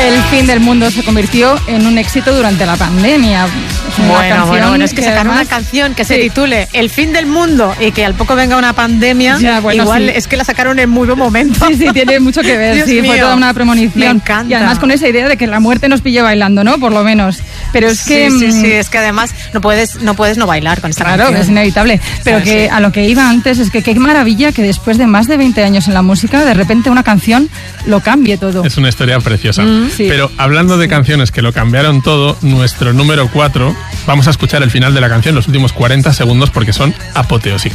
El fin del mundo se convirtió en un éxito durante la pandemia. Bueno, es que sacar una canción que se titule El fin del mundo y que al poco venga una pandemia, igual es que la sacaron en muy buen momento. Sí, tiene mucho que ver. Dios mío, fue toda una premonición. Me encanta. Y además con esa idea de que la muerte nos pille bailando, ¿no? Por lo menos. Pero es que... Sí, es que además no puedes no bailar con esta canción. Claro, es inevitable. Pero que a lo que iba antes es que qué maravilla que después de más de 20 años en la música, de repente una canción lo cambie todo. Es una historia preciosa. Sí. Pero hablando de canciones que lo cambiaron todo, nuestro número 4, vamos a escuchar el final de la canción, los últimos 40 segundos, porque son apoteósicos.